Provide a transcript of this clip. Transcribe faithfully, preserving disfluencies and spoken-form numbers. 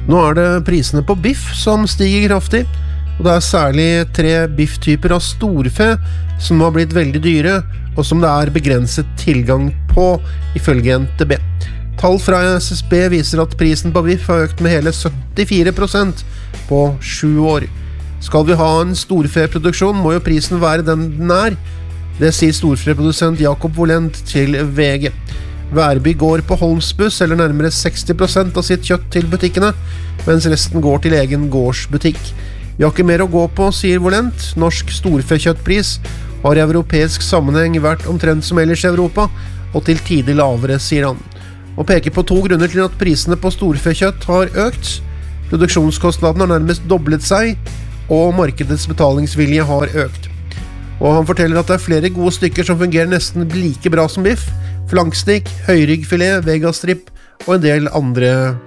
Nå er det prisene på biff som stiger kraftig, og det er særlig tre bifftyper av storfe som har blitt veldig dyre, og som det er begrenset tilgang på, ifølge N T B. Tall fra S S B viser at prisen på biff har økt med hele syttifire prosent på sju år. Skal vi ha en storfeproduksjon, må jo prisen være den den er. Det sier storfeprodusent Jakob Volent til V G. Værby går på Holmsbu selger nærmere seksti prosent av sitt kjøtt til butikkene, mens resten går til egen gårdsbutikk. Vi har ikke mer å gå på, sier Volent. Norsk storfekjøttpris har i europeisk sammenheng vært omtrent som ellers i Europa, og til tider lavere, sier han. Og peker på to grunner til at prisene på storfekjøtt har økt. Produksjonskostnaden har nærmest doblet seg, og markedets betalingsvilje har økt. Og han forteller at det er flere gode stykker som fungerer nesten like bra som biff, flankstikk, høyryggfilet, vegastrip og en del andre